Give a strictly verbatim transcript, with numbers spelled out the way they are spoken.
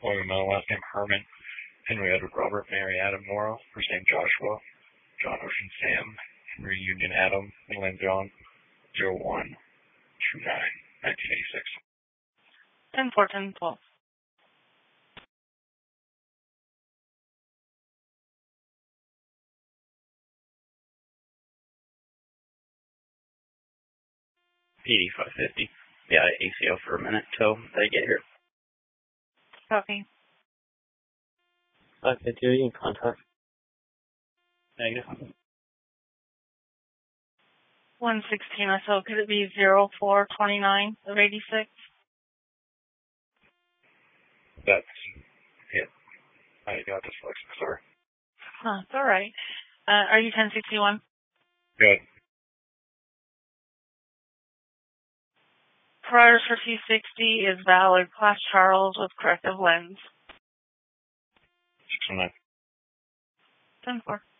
William Mel, last name Herman. Henry Edward Robert Mary Adam Morrow. First name Joshua. John Ocean Sam. Henry Union Adam. Middle name John. Zero one two nine nineteen eighty six. ten four ten twelve. P D five fifty. Yeah, A C O for a minute till they get here. Copy. five fifty, you can contact. Negative. one sixteen or so. Could it be zero four twenty-nine of eighty-six? That's it. I got dyslexic, sorry. Huh, it's all right. Uh, are you ten sixty-one? Good. Prior for T sixty is valid. Class Charles with corrective lens. six one nine. ten four.